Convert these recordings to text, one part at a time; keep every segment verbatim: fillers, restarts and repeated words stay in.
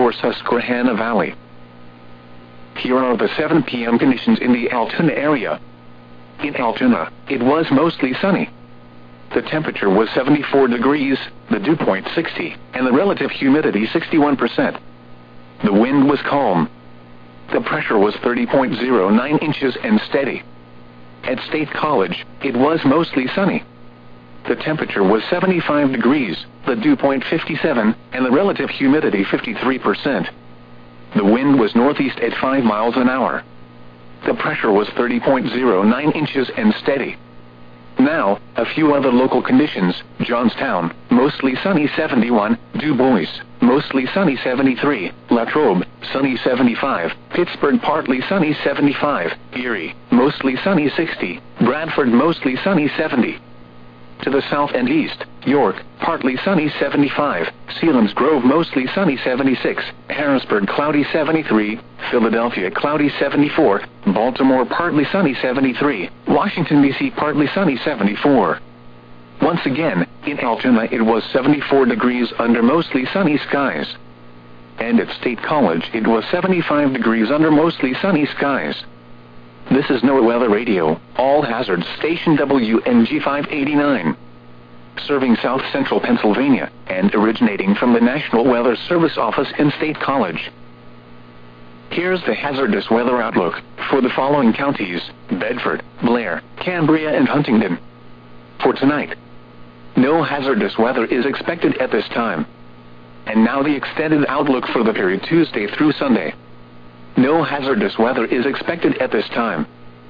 lower Susquehanna Valley. Here are the seven p m conditions in the Altoona area. In Altoona, it was mostly sunny. The temperature was seventy-four degrees, the dew point sixty, and the relative humidity sixty-one percent. The wind was calm. The pressure was thirty point zero nine inches and steady. At State College, it was mostly sunny. The temperature was seventy-five degrees, the dew point fifty-seven, and the relative humidity fifty-three percent. The wind was northeast at five miles an hour. The pressure was thirty point zero nine inches and steady. Now, a few other local conditions: Johnstown, mostly sunny seventy-one, Du Bois, mostly sunny seventy-three, Latrobe, sunny seventy-five, Pittsburgh partly sunny seventy-five, Erie, mostly sunny sixty, Bradford mostly sunny seventy. To the south and east, York, partly sunny seventy-five, Selinsgrove mostly sunny seventy-six, Harrisburg cloudy seventy-three, Philadelphia cloudy seventy-four, Baltimore partly sunny seventy-three, Washington D C partly sunny seventy-four. Once again, in Altoona it was seventy-four degrees under mostly sunny skies. And at State College it was seventy-five degrees under mostly sunny skies. This is NOAA Weather Radio, All Hazards Station W N G five eighty-nine. Serving South Central Pennsylvania, and originating from the National Weather Service office in State College. Here's the hazardous weather outlook for the following counties: Bedford, Blair, Cambria, and Huntingdon. For tonight, no hazardous weather is expected at this time. And now the extended outlook for the period Tuesday through Sunday. No hazardous weather is expected at this time.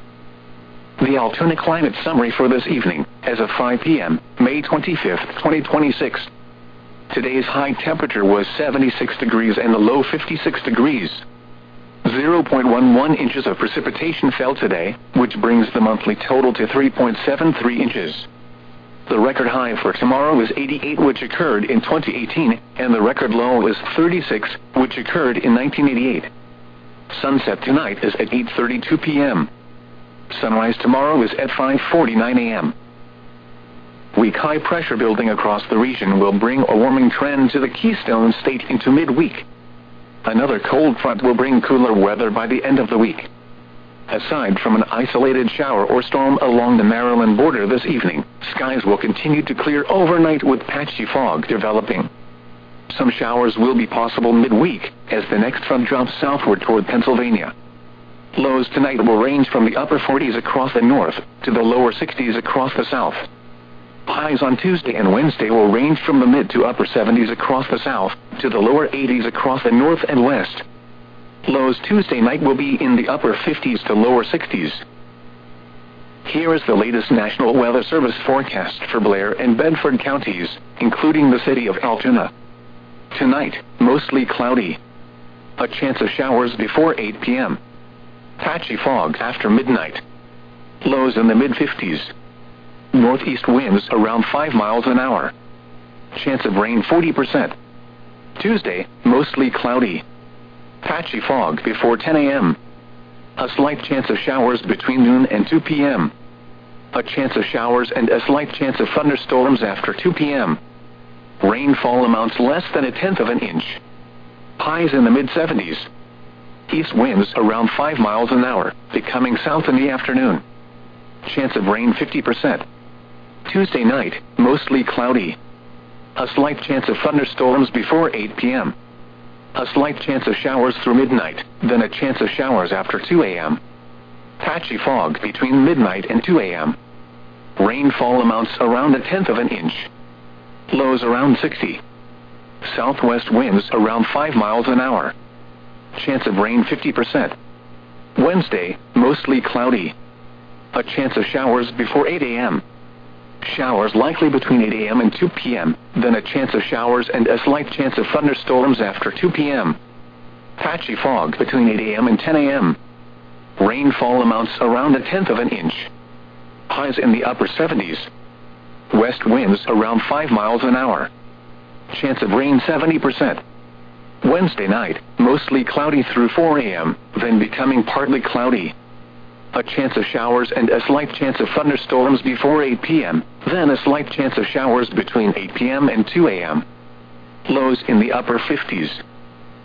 The Altoona climate summary for this evening, as of five p m, May twenty-fifth, twenty twenty-six. Today's high temperature was seventy-six degrees and the low fifty-six degrees. zero point one one inches of precipitation fell today, which brings the monthly total to three point seven three inches. The record high for tomorrow is eighty-eight, which occurred in twenty eighteen, and the record low is thirty-six, which occurred in nineteen eighty-eight. Sunset tonight is at eight thirty-two p m Sunrise tomorrow is at five forty-nine a m Weak high pressure building across the region will bring a warming trend to the Keystone State into midweek. Another cold front will bring cooler weather by the end of the week. Aside from an isolated shower or storm along the Maryland border this evening, skies will continue to clear overnight with patchy fog developing. Some showers will be possible midweek, as the next front drops southward toward Pennsylvania. Lows tonight will range from the upper forties across the north, to the lower sixties across the south. Highs on Tuesday and Wednesday will range from the mid to upper seventies across the south, to the lower eighties across the north and west. Lows Tuesday night will be in the upper fifties to lower sixties. Here is the latest National Weather Service forecast for Blair and Bedford counties, including the city of Altoona. Tonight, mostly cloudy. A chance of showers before eight p m Patchy fog after midnight. Lows in the mid fifties. Northeast winds around five miles an hour. Chance of rain forty percent. Tuesday, mostly cloudy. Patchy fog before ten a m A slight chance of showers between noon and two p m A chance of showers and a slight chance of thunderstorms after two p m Rainfall amounts less than a tenth of an inch. Highs in the mid seventies. East winds around five miles an hour, becoming south in the afternoon. Chance of rain fifty percent. Tuesday night, mostly cloudy. A slight chance of thunderstorms before eight p m A slight chance of showers through midnight, then a chance of showers after two a m Patchy fog between midnight and two a m Rainfall amounts around a tenth of an inch. Lows around sixty. Southwest winds around five miles an hour. Chance of rain fifty percent. Wednesday, mostly cloudy. A chance of showers before eight a m Showers likely between eight a m and two p m, then a chance of showers and a slight chance of thunderstorms after two p m Patchy fog between eight a m and ten a m Rainfall amounts around a tenth of an inch. Highs in the upper seventies. West winds around five miles an hour. Chance of rain seventy percent. Wednesday night, mostly cloudy through four a m, then becoming partly cloudy. A chance of showers and a slight chance of thunderstorms before eight p m, then a slight chance of showers between eight p m and two a m Lows in the upper fifties.